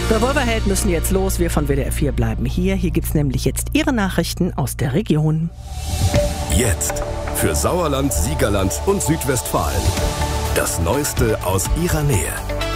Revolverheld müssen jetzt los. Wir von WDR 4 bleiben hier. Hier gibt's nämlich jetzt Ihre Nachrichten aus der Region. Jetzt für Sauerland, Siegerland und Südwestfalen. Das Neueste aus Ihrer Nähe.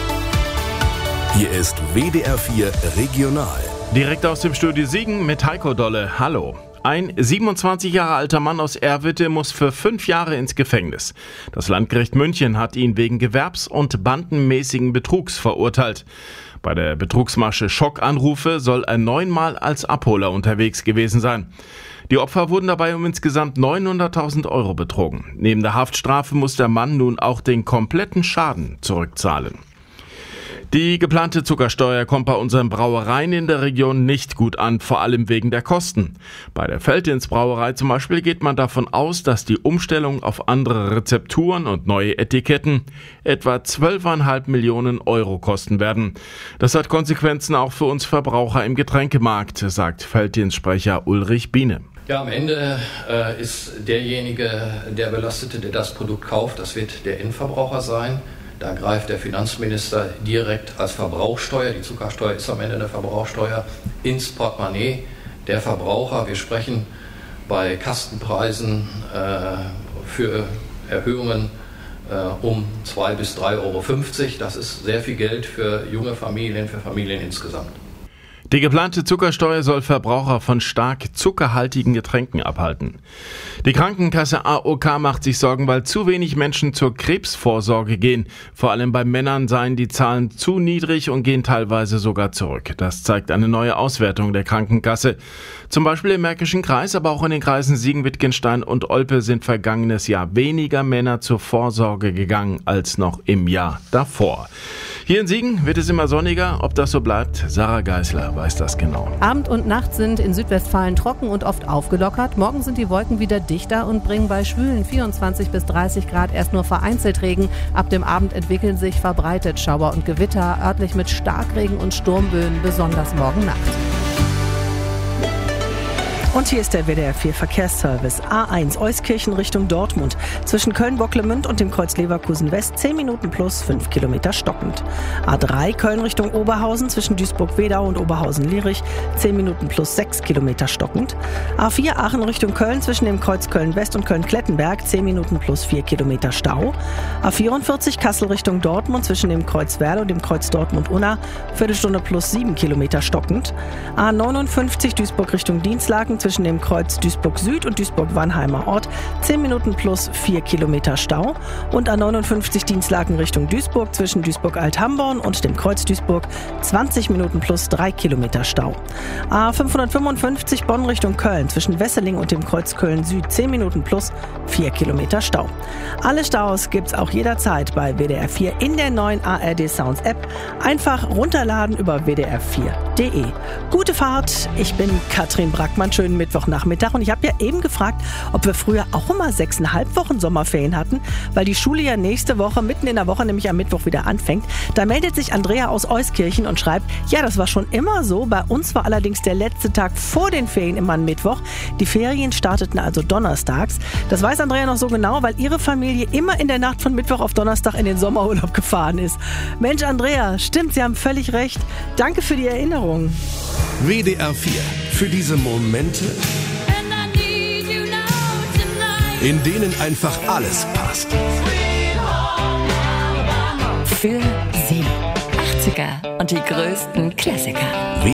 Hier ist WDR 4 Regional. Direkt aus dem Studio Siegen mit Heiko Dolle. Hallo. Ein 27 Jahre alter Mann aus Erwitte muss für 5 Jahre ins Gefängnis. Das Landgericht München hat ihn wegen gewerbs- und bandenmäßigen Betrugs verurteilt. Bei der Betrugsmasche Schockanrufe soll er 9-mal als Abholer unterwegs gewesen sein. Die Opfer wurden dabei um insgesamt 900.000 Euro betrogen. Neben der Haftstrafe muss der Mann nun auch den kompletten Schaden zurückzahlen. Die geplante Zuckersteuer kommt bei unseren Brauereien in der Region nicht gut an, vor allem wegen der Kosten. Bei der Veltins Brauerei zum Beispiel geht man davon aus, dass die Umstellung auf andere Rezepturen und neue Etiketten etwa 12,5 Millionen Euro kosten werden. Das hat Konsequenzen auch für uns Verbraucher im Getränkemarkt, sagt Veltins-Sprecher Ulrich Biene. Ja, am Ende ist derjenige, der Belastete, der das Produkt kauft, das wird der Endverbraucher sein. Da greift der Finanzminister direkt als Verbrauchsteuer, die Zuckersteuer ist am Ende eine Verbrauchsteuer, ins Portemonnaie der Verbraucher. Wir sprechen bei Kastenpreisen für Erhöhungen um 2 bis 3,50 Euro. Das ist sehr viel Geld für junge Familien, für Familien insgesamt. Die geplante Zuckersteuer soll Verbraucher von stark zuckerhaltigen Getränken abhalten. Die Krankenkasse AOK macht sich Sorgen, weil zu wenig Menschen zur Krebsvorsorge gehen. Vor allem bei Männern seien die Zahlen zu niedrig und gehen teilweise sogar zurück. Das zeigt eine neue Auswertung der Krankenkasse. Zum Beispiel im Märkischen Kreis, aber auch in den Kreisen Siegen, Wittgenstein und Olpe sind vergangenes Jahr weniger Männer zur Vorsorge gegangen als noch im Jahr davor. Hier in Siegen wird es immer sonniger. Ob das so bleibt, Sarah Geisler weiß das genau. Abend und Nacht sind in Südwestfalen trocken und oft aufgelockert. Morgen sind die Wolken wieder dichter und bringen bei schwülen 24 bis 30 Grad erst nur vereinzelt Regen. Ab dem Abend entwickeln sich verbreitet Schauer und Gewitter, örtlich mit Starkregen und Sturmböen, besonders morgen Nacht. Und hier ist der WDR 4 Verkehrsservice. A1 Euskirchen Richtung Dortmund. Zwischen Köln-Bocklemünd und dem Kreuz Leverkusen West 10 Minuten plus 5 Kilometer stockend. A3 Köln Richtung Oberhausen zwischen Duisburg-Wedau und Oberhausen-Lierich 10 Minuten plus 6 Kilometer stockend. A4 Aachen Richtung Köln zwischen dem Kreuz Köln-West und Köln-Klettenberg 10 Minuten plus 4 Kilometer Stau. A44 Kassel Richtung Dortmund zwischen dem Kreuz Werle und dem Kreuz Dortmund-Unna Viertelstunde plus 7 Kilometer stockend. A59 Duisburg Richtung Dienstlaken zwischen dem Kreuz Duisburg Süd und Duisburg-Wannheimer Ort 10 Minuten plus 4 Kilometer Stau und A59 Dienstlaken Richtung Duisburg zwischen Duisburg-Alt-Hamborn und dem Kreuz Duisburg 20 Minuten plus 3 Kilometer Stau. A555 Bonn Richtung Köln zwischen Wesseling und dem Kreuz Köln Süd 10 Minuten plus 4 Kilometer Stau. Alle Staus gibt's auch jederzeit bei WDR 4 in der neuen ARD Sounds App. Einfach runterladen über wdr4.de. Gute Fahrt, ich bin Katrin Brackmann, schönen Mittwochnachmittag und ich habe ja eben gefragt, ob wir früher auch immer 6,5 Wochen Sommerferien hatten, weil die Schule ja nächste Woche, mitten in der Woche, nämlich am Mittwoch wieder anfängt. Da meldet sich Andrea aus Euskirchen und schreibt, ja, das war schon immer so, bei uns war allerdings der letzte Tag vor den Ferien immer ein Mittwoch. Die Ferien starteten also donnerstags. Das weiß Andrea noch so genau, weil ihre Familie immer in der Nacht von Mittwoch auf Donnerstag in den Sommerurlaub gefahren ist. Mensch, Andrea, stimmt, Sie haben völlig recht. Danke für die Erinnerung. WDR 4 für diese Momente, in denen einfach alles passt. Für Sie 80er und die größten Klassiker.